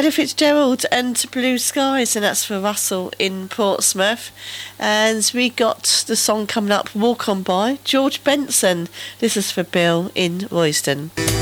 Ella Fitzgerald and Blue Skies, and that's for Russell in Portsmouth. And we got the song coming up, Walk On By, George Benson. This is for Bill in Royston.